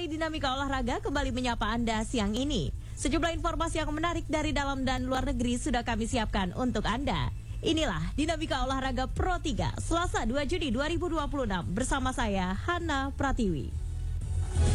hari Dinamika Olahraga kembali menyapa Anda siang ini. Sejumlah informasi yang menarik dari dalam dan luar negeri sudah kami siapkan untuk Anda. Inilah Dinamika Olahraga Pro 3 Selasa 2 Juni 2026 bersama saya Hana Pratiwi.